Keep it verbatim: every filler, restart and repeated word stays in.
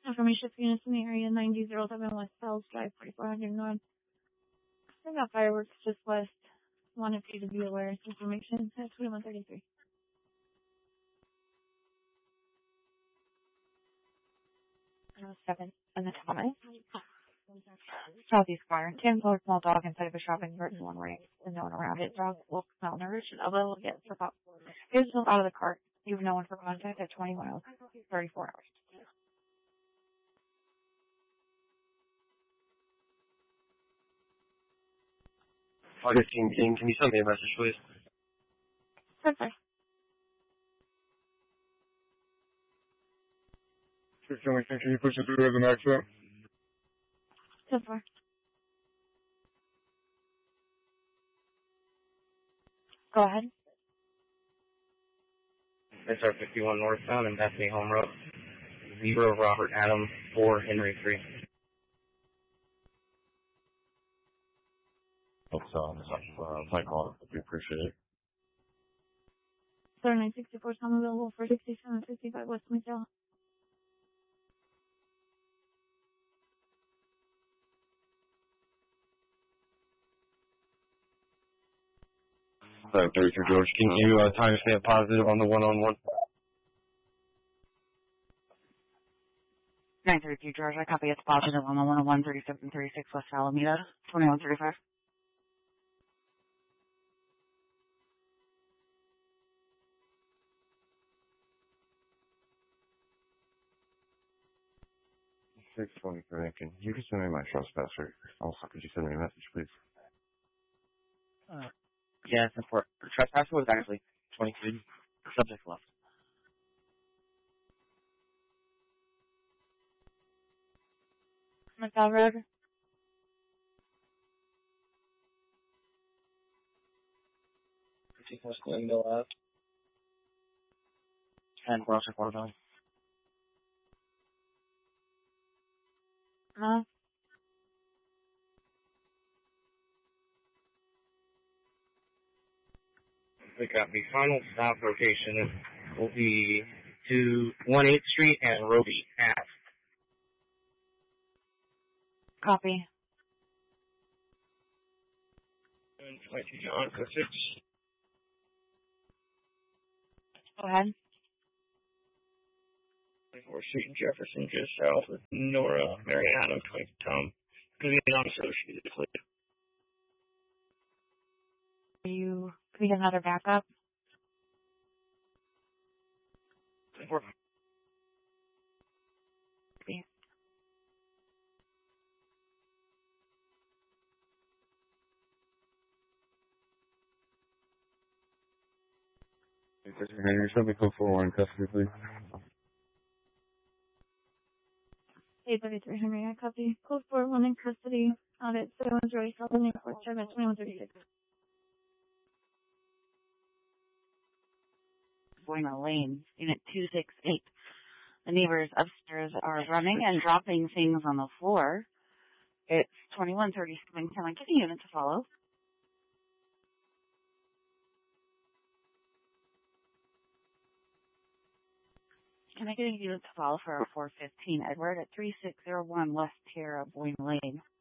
Information units in the area, ninety oh seven West Fells Drive, forty-four hundred North. I got fireworks just west. Wanted you to be aware of this information at twenty-one thirty-three. Uh, seven in the Thomas. Southeast Fire. Ten floor small dog inside of a shopping cart and one ring with no one around it. Dog looks malnourished and a little get for about. He was out of the cart. You have no one for contact at twenty miles, thirty-four hours. fifteen King, can you send me a message, please? Sure, sir. fifteen King, can you push it through as an accent? So far. Go ahead. S R fifty-one northbound and Bethany Home Road. Zero Robert Adam, four Henry three. That's, uh, uh, my call. We appreciate it. Sir, nine sixty-four, Tom available for sixty-seven fifty-five West Michelle. Sorry, thirty-three George, can you uh, timestamp positive on the one-on-one? nine thirty-two George, I copy. It's positive on the one oh one thirty-seven thirty-six West Alameda, twenty-one thirty-five. six twenty-three, can you can send me my trespasser. Also, could you send me a message, please? Uh, yeah, it's important. Trespasser was actually twenty-two. Subject left. McDowell Road. fifty-four Glendale Ave. And Roger Portobello. Uh, We got the final stop location will be to one eighth Street and Roby Ave. Copy. And twenty-two John six. Go ahead. twenty-fourth Street and Jefferson, just south of Nora, Mary Adam, twenty Tom. Going to be non-associated, please. Are you, can we get another backup? twenty-four. Please. Henry, show me code four one in custody, please. eight thirty-three Henry, I copy. Code four one in custody. Audit seven one zero South Airport Drive at twenty-one thirty-six. Buena Lane, Unit two six eight. The neighbors upstairs are running and dropping things on the floor. It's twenty-one thirty-seven. Can I get a unit to follow? Can I get a unit to follow for four fifteen Edward at three six zero one West Tierra, Buena Lane?